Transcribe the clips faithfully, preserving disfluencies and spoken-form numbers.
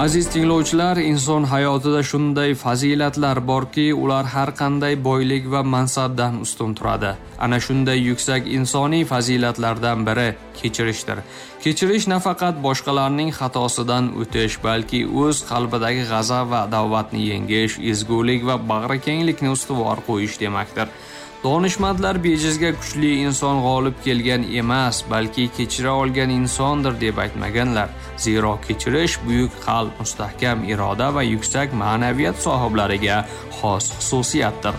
Aziz tinglovchilar, inson hayotida shunday fazilatlar borki, ular har qanday boylik va mansabdan ustun turadi. Ana shunday yuksak insoniy fazilatlardan biri kechirishdir. Kechirish nafaqat boshqalarning xatosidan o'tish, balki o'z qalbidagi g'azab va adovatni yengish, ezgulik va bag'rikenglikni ustuvor qo'yish demakdir. Donishmandlar bejizga kuchli inson g'olib kelgan emas, balki kechira olgan insondir deb aytmaganlar. Zero kechirish buyuk qalb, mustahkam iroda va yuksak ma'naviyat sohiblariga xos xususiyatdir.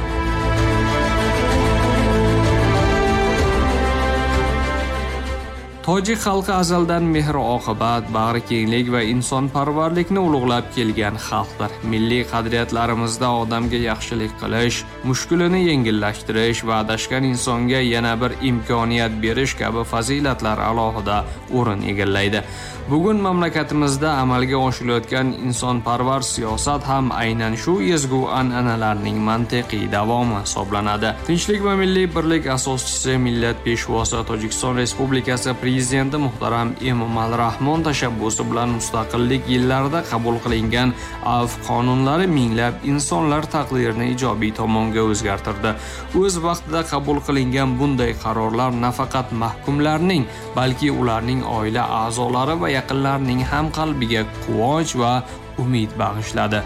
Tojik xalqi azaldan mehr-oqibat, bag'rikenglik va insonparvarlikni ulug'lab kelgan xalqdir. Milliy qadriyatlarimizda odamga yaxshilik qilish, mushkulini yengillashtirish va adashgan insonga yana bir imkoniyat berish kabi fazilatlar alohida o'rin egallaydi. Bugun mamlakatimizda amalga oshirilayotgan insonparvar siyosat ham aynan shu ezgu an'analarning mantiqiy davomi hisoblanadi. Tinchlik va milliy birlik asoschisi, millat peshvosi, Tojikiston Respublikasi Prezidenti muhtaram Emomali Rahmon tashabbusi bilan mustaqillik yillarida qabul qilingan afv qonunlari minglab insonlar taqdirini ijobiy tomonga o'zgartirdi. O'z vaqtida qabul qilingan bunday qarorlar nafaqat mahkumlarning, balki ularning oila a'zolari va yaqinlarining ham qalbiga quvonch va umid bag'ishladi.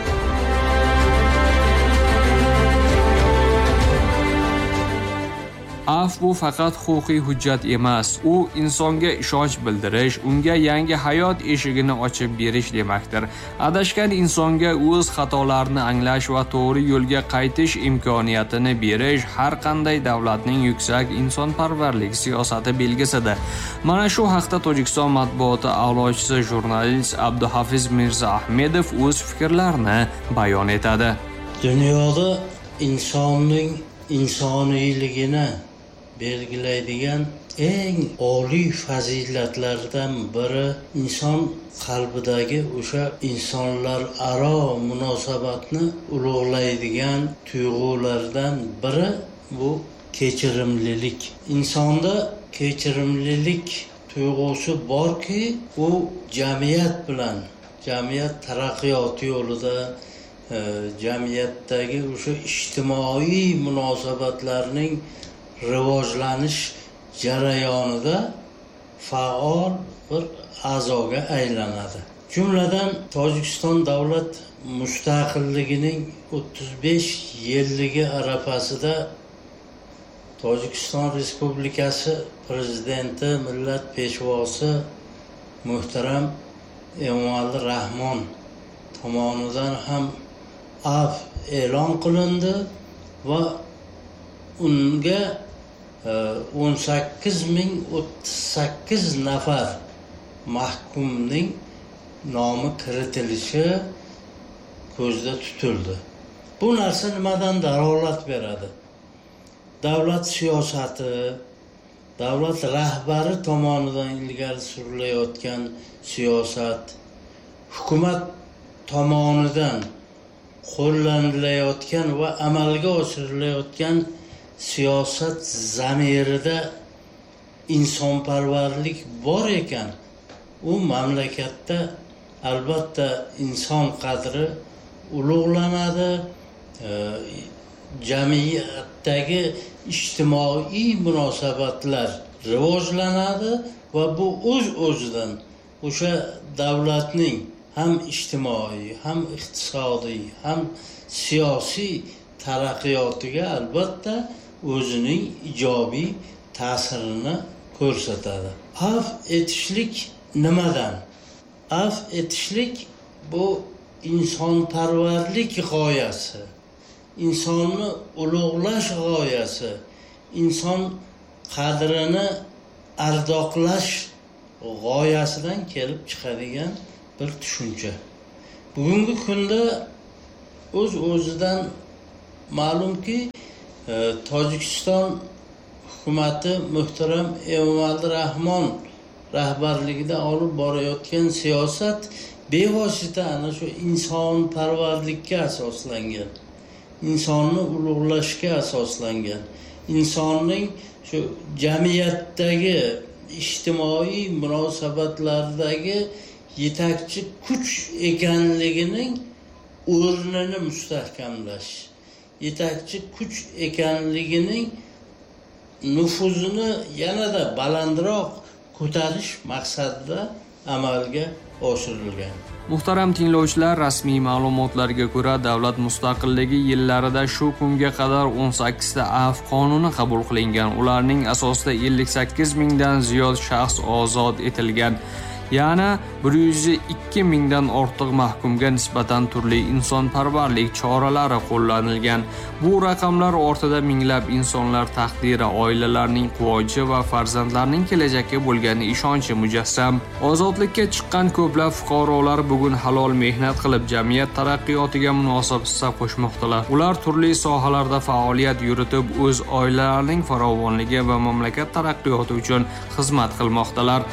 Afv bu faqat huquqiy hujjat emas, u insonga ishonch bildirish, unga yangi hayot eshigini ochib berish demakdir. Adashgan insonga o'z xatolarini anglash va to'g'ri yo'lga qaytish imkoniyatini berish har qanday davlatning yuksak insonparvarlik siyosati belgisidir. Mana shu haqda Tojikiston matbuoti a'lochisi jurnalist Abduhafiz Mirza Ahmedov o'z fikrlarini bayon etadi. Dunyoda insonning insoniyligini belgilaydigan eng oliy fazilatlardan biri inson qalbidagi o'sha insonlar aro munosabatni ulug'laydigan tuyg'ulardan biri bu kechirimlilik. Insonda kechirimlilik tuyg'usi borki, u jamiyat bilan, jamiyat taraqqiyoti yo'lida jamiyatdagi o'sha ijtimoiy munosabatlarning rivojlanish jarayonida faol bir a'zoga aylanadi. Jumladan Tojikiston davlat mustaqilligining o'ttiz besh yilligi arafasida Tojikiston Respublikasi Prezidenti, millat peshvosi muhtaram Emomali Rahmon tomonidan ham afv e'lon qilindi va unga o'n sakkiz ming o'ttiz sakkiz nafar mahkumning nomi kiritilishi ko'zda tutildi. Bu narsa nimadan dalolat beradi? Davlat siyosati, davlat rahbari tomonidan ilgari surilayotgan siyosat, hukumat tomonidan qo'llanilayotgan va amalga oshirilayotgan siyosat zamirida insonparvarlik bor ekan, u mamlakatda albatta inson qadri ulug'lanadi, jamiyatdagi ijtimoiy munosabatlar rivojlanadi va bu o'z-o'zidan o'sha davlatning ham ijtimoiy, ham iqtisodiy, ham siyosiy taraqqiyotiga albatta o'zining ijobiy ta'sirini ko'rsatadi. Afv etishlik nimadan? Afv etishlik bu insonparvarlik g'oyasi, insonni ulug'lash g'oyasi, inson qadrini ardoqlash g'oyasidan kelib chiqadigan bir tushuncha. Bugungi kunda o'z o'zidan ma'lumki, Tojikiston hukumati muhtaram Emomali Rahmon rahbarligida olib borayotgan siyosat bevosita ana shu insonparvarlikka asoslangan, insonni ulug'lashga asoslangan, insonning shu jamiyatdagi ijtimoiy munosabatlardagi yetakchi kuch ekanligining o'rnini mustahkamlash, yetakchi kuch ekanligining nufuzini yanada balandroq ko'tarish maqsadida amalga oshirilgan. Muhtaram tinglovchilar, rasmiy ma'lumotlarga ko'ra, davlat mustaqilligi yillarida shu kunga qadar o'n sakkiz ta afv qonuni qabul qilingan. Ularning asosida ellik sakkiz mingdan ziyod shaxs ozod etilgan. Yana bir yuz ikki mingdan ortiq mahkumga nisbatan turli insonparvarlik choralari qo'llanilgan. Bu raqamlar ortida minglab insonlar taqdiri, oilalarning quvonchi va farzandlarning kelajakka bo'lgan ishonchi mujassam. Ozodlikka chiqqan ko'plab fuqarolar bugun halol mehnat qilib jamiyat taraqqiyotiga munosib hissa qo'shmoqdalar. Ular turli sohalarda faoliyat yuritib, o'z oilalarining farovonligi va mamlakat taraqqiyoti uchun xizmat qilmoqdalar.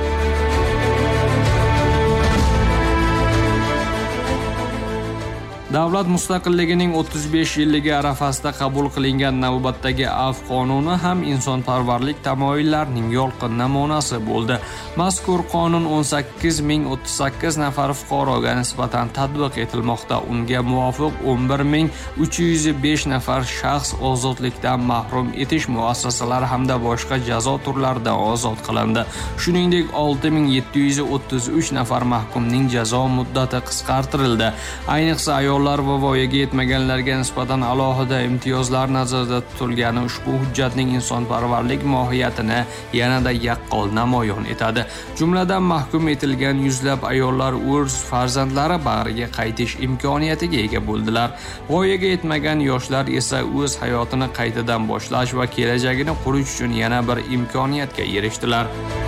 Davlat mustaqilligining o'ttiz besh yilligi arafasida qabul qilingan navbatdagi afv qonuni ham insonparvarlik tamoyillarining yorqin namunasi bo'ldi. Mazkur qonun o'n sakkiz ming o'ttiz sakkiz nafar fuqaroga nisbatan tatbiq etilmoqda. Unga muvofiq o'n bir ming uch yuz besh nafar shaxs ozodlikdan mahrum etish muassasalari hamda boshqa jazo turlaridan ozod qilindi. Shuningdek, olti ming yetti yuz o'ttiz uch nafar mahkumning jazo muddati qisqartirildi. Ayniqsa ayol ayollar va voyaga yetmaganlarga nisbatan alohida imtiyozlar nazarda tutilgani ushbu hujjatning insonparvarlik mohiyatini yanada yaqqol namoyon etadi. Jumladan mahkum etilgan yuzlab ayollar o'z farzandlari bag'riga qaytish imkoniyatiga ega bo'ldilar. Voyaga yetmagan yoshlar esa o'z hayotini qaytadan boshlash va kelajagini qurish uchun yana bir imkoniyatga erishdilar.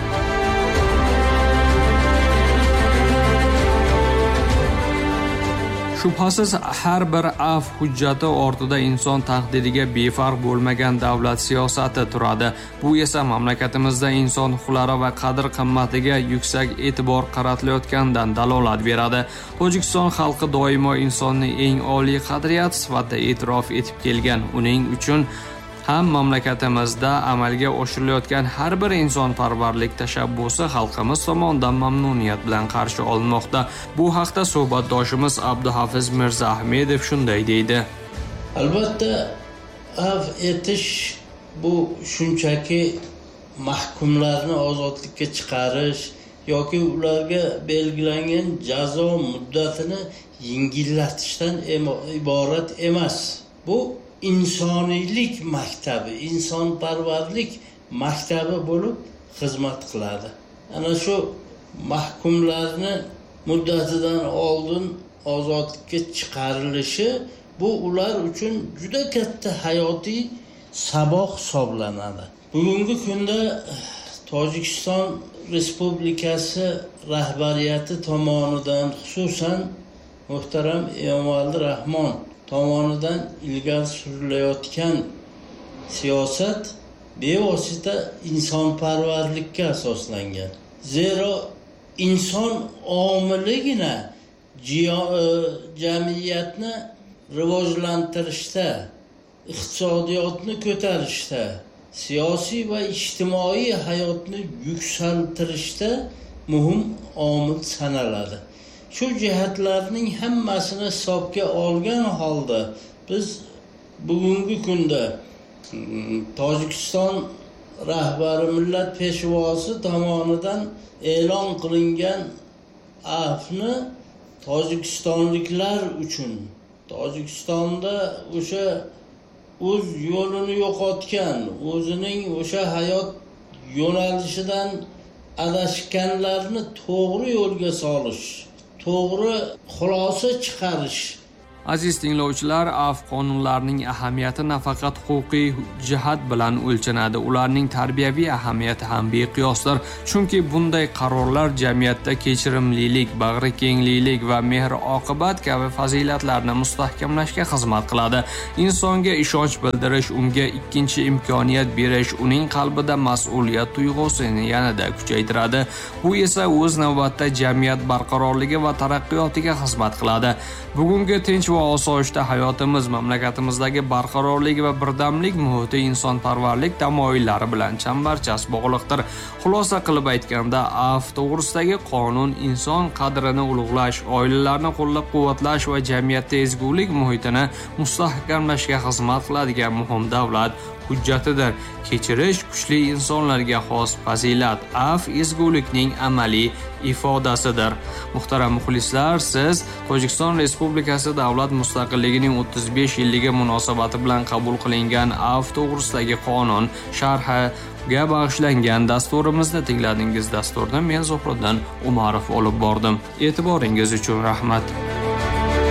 Shubhasiz, har bir afv hujjati ortida inson taqdiriga befarq bo'lmagan davlat siyosati turadi. Bu esa mamlakatimizda inson huquqlari va qadr-qimmatiga yuksak e'tibor qaratilayotganidan dalolat beradi. Tojikiston xalqi doimo insonni eng oliy qadriyat sifatida e'tirof etib kelgan. Uning uchun ham mamlakatimizda amalga oshirilayotgan har bir insonparvarlik tashabbusi xalqimiz tomonidan mamnuniyat bilan qarshi olinmoqda. Bu haqda suhbatdoshimiz Abduhafiz Mirzaahmedov shunday deydi. Albatta, afv etish bu shunchaki mahkumlarni ozodlikka chiqarish yoki ularga belgilangan jazo muddatini yengillatishdan iborat emas. Bu insoniylik maktabi, insonparvarlik maktabi bo'lib xizmat qiladi. Ana shu mahkumlarni muddatidan oldin ozodlikka chiqarilishi bu ular uchun juda katta hayotiy saboq hisoblanadi. Bugungi kunda Tojikiston Respublikasi rahbariyati tomonidan, xususan muhtaram Emomali Rahmon tomonidan ilgari surilayotgan siyosat bevosita insonparvarlikka asoslangan. Zero inson omiligina jamiyatni rivojlantirishda, iqtisodiyotni ko'tarishda, siyosiy va ijtimoiy hayotni yuksaltirishda muhim omil sanaladi. Shu jihatlarning hammasini hisobga olgan holda biz bugungi kunda Tojikiston rahbari millat peshvosi tomonidan e'lon qilingan afvni tojikistonliklar uchun, Tojikistonda o'sha o'z yo'lini yo'qotgan, o'zining o'sha hayot yo'nalishidan adashganlarni to'g'ri yo'lga solish, to'g'ri xulosa chiqarish. Aziz tinglovchilar, afv qonunlarining ahamiyati nafaqat huquqiy jihat bilan o'lchanadi, ularning tarbiyaviy ahamiyati ham beqiyosdir. Chunki bunday qarorlar jamiyatda kechirimlilik, bag'rikenglik va mehr-oqibat kabi fazilatlarni mustahkamlashga xizmat qiladi. Insonga ishonch bildirish, unga ikkinchi imkoniyat berish, uning qalbida mas'uliyat tuyg'usini yanada kuchaytiradi. Bu esa o'z navbatida jamiyat barqarorligi va taraqqiyotiga xizmat qiladi. Bugungi tinch va osoyishta hayotimiz, mamlakatimizdagi barqarorlik va birdamlik muhiti insonparvarlik tamoyillari bilan chambarchas bog'liqdir. Xulosa qilib aytganda, afv to'g'risidagi qonun inson qadrini ulug'lash, oilalarni qo'llab-quvvatlash va jamiyatda ezgulik muhitini mustahkamlashga xizmat qiladigan muhim davlat hujjatidir. Kechirish kuchli insonlarga xos fazilat, afv ezgulikning amaliy ifodasidir. Muhtaram muxlislar, siz Tojikiston Respublikasi davlat mustaqilligining o'ttiz besh yilligi munosabati bilan qabul qilingan afv to'g'risidagi qonun sharhiga bag'ishlangan dasturimizni tingladingiz. Dasturni men Zuhriddin Umarov olib bordim. E'tiboringiz uchun rahmat.